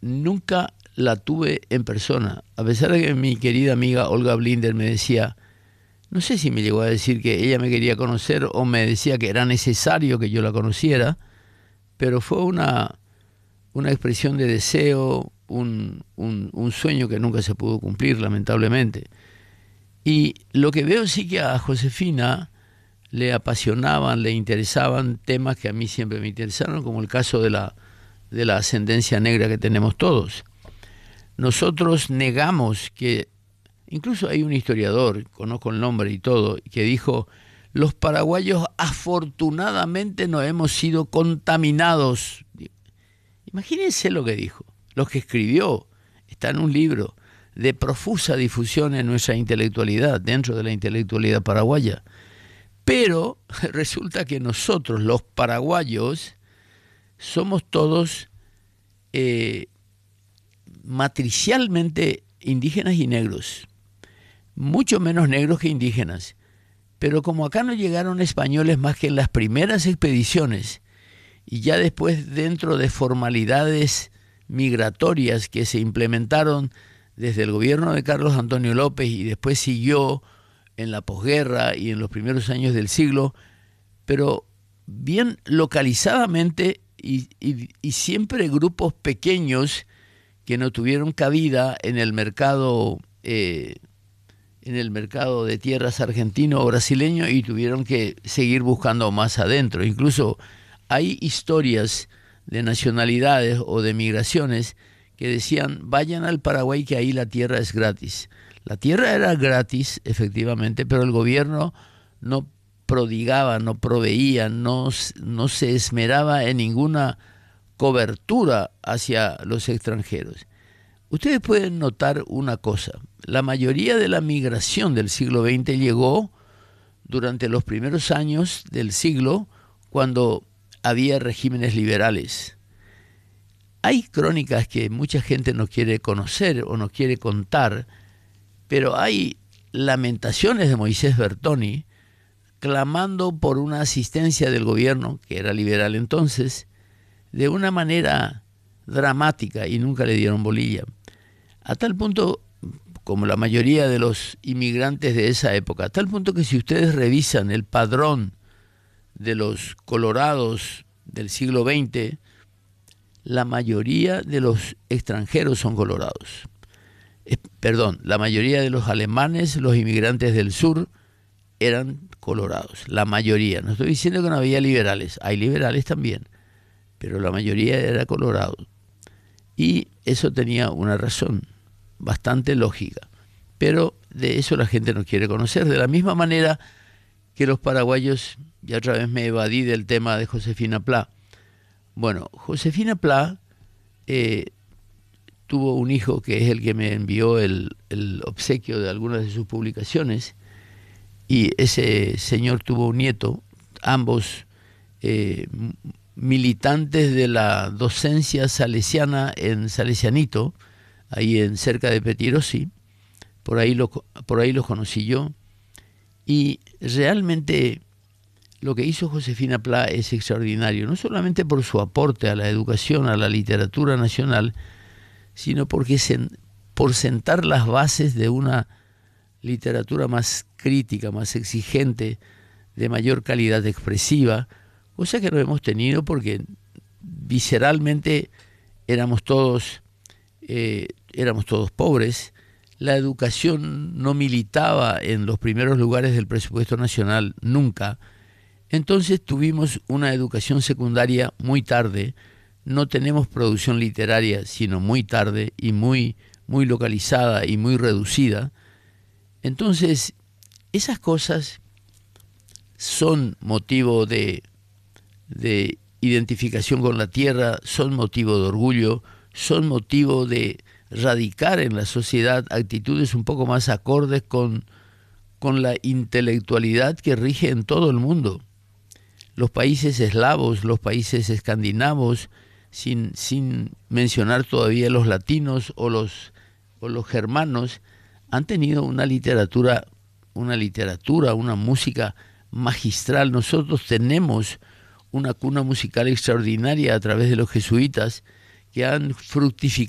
nunca la tuve en persona, a pesar de que mi querida amiga Olga Blinder me decía, no sé si me llegó a decir que ella me quería conocer o me decía que era necesario que yo la conociera, pero fue una expresión de deseo, un sueño que nunca se pudo cumplir, lamentablemente. Y lo que veo sí que a Josefina le apasionaban, le interesaban temas que a mí siempre me interesaron, como el caso de la ascendencia negra que tenemos todos. Nosotros negamos que, incluso hay un historiador, conozco el nombre y todo, que dijo, los paraguayos afortunadamente no hemos sido contaminados. Imagínense lo que dijo, lo que escribió, está en un libro de profusa difusión en nuestra intelectualidad, dentro de la intelectualidad paraguaya. Pero resulta que nosotros, los paraguayos, somos todos matricialmente indígenas y negros, mucho menos negros que indígenas. Pero como acá no llegaron españoles más que en las primeras expediciones, y ya después dentro de formalidades migratorias que se implementaron desde el gobierno de Carlos Antonio López y después siguió en la posguerra y en los primeros años del siglo, pero bien localizadamente y siempre grupos pequeños que no tuvieron cabida en el mercado de tierras argentino o brasileño y tuvieron que seguir buscando más adentro. Incluso hay historias de nacionalidades o de migraciones que decían, vayan al Paraguay que ahí la tierra es gratis. La tierra era gratis, efectivamente, pero el gobierno no prodigaba, no proveía, no se esmeraba en ninguna cobertura hacia los extranjeros. Ustedes pueden notar una cosa, la mayoría de la migración del siglo XX llegó durante los primeros años del siglo, cuando había regímenes liberales. Hay crónicas que mucha gente no quiere conocer o no quiere contar, pero hay lamentaciones de Moisés Bertoni clamando por una asistencia del gobierno, que era liberal entonces, de una manera dramática y nunca le dieron bolilla. A tal punto, como la mayoría de los inmigrantes de esa época, a tal punto que si ustedes revisan el padrón de los colorados del siglo XX, la mayoría de los extranjeros son colorados. Perdón, la mayoría de los alemanes, los inmigrantes del sur, eran colorados. La mayoría. No estoy diciendo que no había liberales. Hay liberales también. Pero la mayoría era colorado. Y eso tenía una razón bastante lógica. Pero de eso la gente no quiere conocer. De la misma manera que los paraguayos, ya otra vez me evadí del tema de Josefina Pla. Bueno, Josefina Pla tuvo un hijo que es el que me envió el obsequio de algunas de sus publicaciones, y ese señor tuvo un nieto, ambos militantes de la docencia salesiana en Salesianito, ahí en cerca de Petirosi. Por ahí los conocí yo, y realmente lo que hizo Josefina Pla es extraordinario, no solamente por su aporte a la educación, a la literatura nacional, sino porque por sentar las bases de una literatura más crítica, más exigente, de mayor calidad expresiva, cosa que no hemos tenido porque visceralmente éramos todos pobres. La educación no militaba en los primeros lugares del presupuesto nacional nunca. Entonces tuvimos una educación secundaria muy tarde, no tenemos producción literaria sino muy tarde y muy localizada y muy reducida. Entonces esas cosas son motivo de identificación con la tierra, son motivo de orgullo, son motivo de radicar en la sociedad actitudes un poco más acordes con la intelectualidad que rige en todo el mundo. Los países eslavos, los países escandinavos, sin mencionar todavía los latinos o los germanos, han tenido una literatura, una música magistral. Nosotros tenemos una cuna musical extraordinaria a través de los jesuitas que han fructificado